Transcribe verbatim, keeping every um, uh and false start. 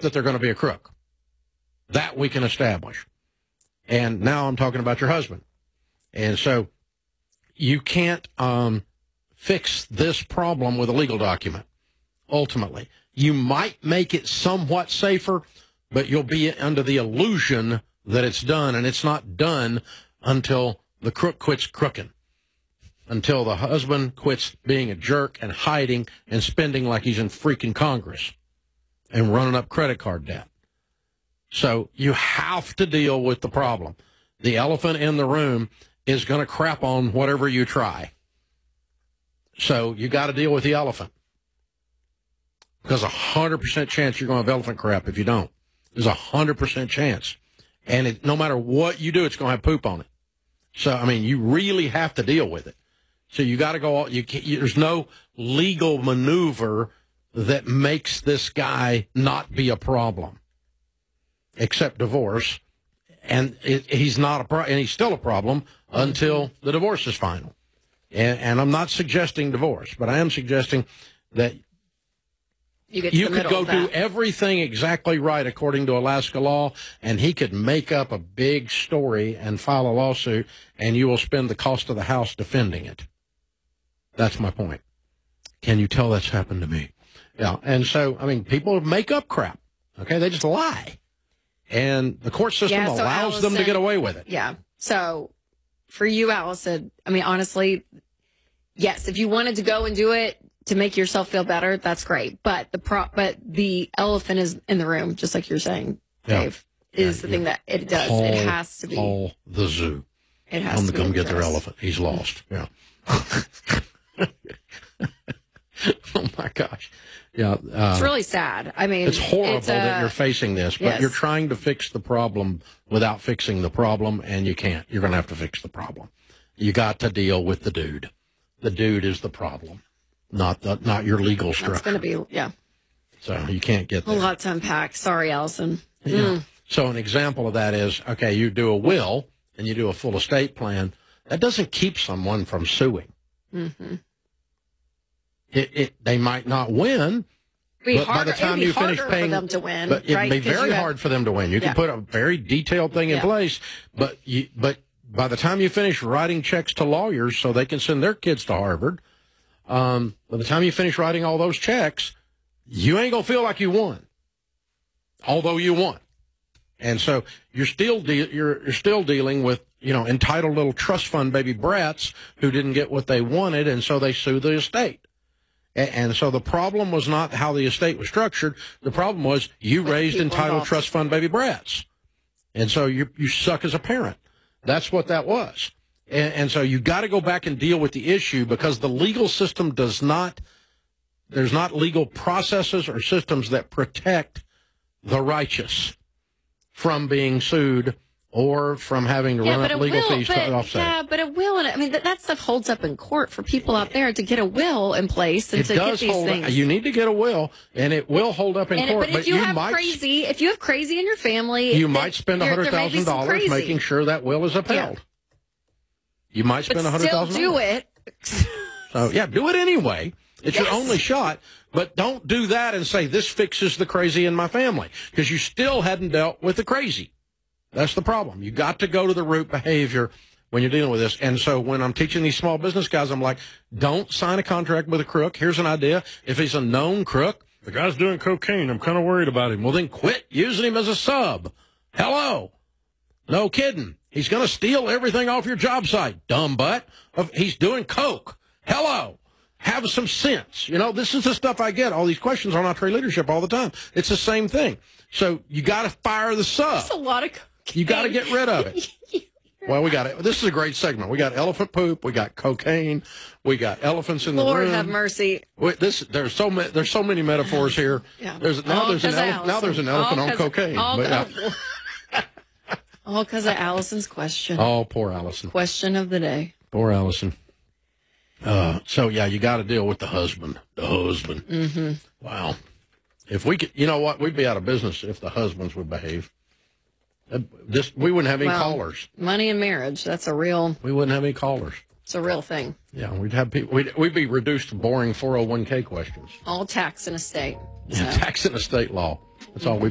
except that they're going to be a crook. That we can establish. And now I'm talking about your husband. And so you can't um, fix this problem with a legal document, ultimately. You might make it somewhat safer, but you'll be under the illusion that it's done, and it's not done until the crook quits crooking, until the husband quits being a jerk and hiding and spending like he's in freaking Congress and running up credit card debt. So you have to deal with the problem. The elephant in the room is going to crap on whatever you try. So you got to deal with the elephant. Because a one hundred percent chance you're going to have elephant crap if you don't. There's a one hundred percent chance. And it, no matter what you do, it's going to have poop on it. So, I mean, you really have to deal with it. So you got to go, you, you there's no legal maneuver that makes this guy not be a problem, except divorce. And it, he's not a pro- and he's still a problem until the divorce is final. And, and I'm not suggesting divorce, but I am suggesting that you, get you could go do everything exactly right according to Alaska law, and he could make up a big story and file a lawsuit, and you will spend the cost of the house defending it. That's my point. Can you tell that's happened to me? Yeah. And so, I mean, people make up crap. Okay. They just lie. And the court system yeah, so allows Allison, them to get away with it. Yeah. So for you, Allison, I mean, honestly, yes, if you wanted to go and do it to make yourself feel better, that's great. But the pro- but the elephant is in the room, just like you're saying, Dave, yeah. is yeah, the yeah. thing that it does. Call, it has to be. Call the zoo. It has Come to, to come be get their elephant. He's lost. Yeah. Oh, my gosh. Yeah, uh, it's really sad. I mean, it's horrible it's, uh, that you're facing this, but yes. you're trying to fix the problem without fixing the problem, and you can't. You're going to have to fix the problem. You got to deal with the dude. The dude is the problem, not the not your legal structure. It's going to be, yeah. So you can't get there. A lot to unpack. Sorry, Allison. Yeah. Mm. So an example of that is, okay, you do a will and you do a full estate plan. That doesn't keep someone from suing. Mm-hmm. It, it, they might not win, be but harder, by the time be you finish paying, for them to win, but it'd right? be very have, hard for them to win. You yeah. can put a very detailed thing in yeah. place, but you, but by the time you finish writing checks to lawyers so they can send their kids to Harvard, um, by the time you finish writing all those checks, you ain't gonna feel like you won, although you won. And so you're still de- you're, you're still dealing with, you know, entitled little trust fund baby brats who didn't get what they wanted, and so they sue the estate. And so the problem was not how the estate was structured. The problem was you raised entitled involved. trust fund baby brats. And so you you suck as a parent. That's what that was. And, and so you got to go back and deal with the issue, because the legal system does not, there's not legal processes or systems that protect the righteous from being sued or from having to yeah, run up legal will, fees but, to offset. Yeah, but it will. And I mean, that, that stuff holds up in court for people out there to get a will in place and it to does get these hold things. Up. You need to get a will, and it will hold up in and court. It, but if but you, you have might, crazy, if you have crazy in your family, you might spend one hundred thousand dollars making sure that will is upheld. Yeah. You might spend one hundred thousand dollars. But still do it. So, yeah, do it anyway. It's yes. your only shot. But don't do that and say, this fixes the crazy in my family, because you still hadn't dealt with the crazy. That's the problem. You got to go to the root behavior when you're dealing with this. And so when I'm teaching these small business guys, I'm like, don't sign a contract with a crook. Here's an idea. If he's a known crook, the guy's doing cocaine, I'm kind of worried about him. Well, then quit using him as a sub. Hello. No kidding. He's going to steal everything off your job site, dumb butt. He's doing coke. Hello. Have some sense. You know, this is the stuff I get. All these questions on Entre Leadership all the time. It's the same thing. So you got to fire the sub. That's a lot of cocaine. You got to get rid of it. Well, we got it. This is a great segment. We got elephant poop. We got cocaine. We got elephants in the Lord room. Lord have mercy. Wait, this there's so many there's so many metaphors here. Yeah. There's now all there's an ele- now there's an elephant on cocaine. All, but, yeah. all because of Allison's question. Oh, poor Allison. Question of the day. Poor Allison. Uh, so yeah, you got to deal with the husband. The husband. Mm-hmm. Wow. If we could, you know what? We'd be out of business if the husbands would behave. This we wouldn't have any well, callers. Money in marriage, that's a real. We wouldn't have any callers. It's a real thing. Yeah, we'd have people. We'd, we'd be reduced to boring four oh one k questions. All tax and estate. Yeah, so. tax and estate law. That's all we.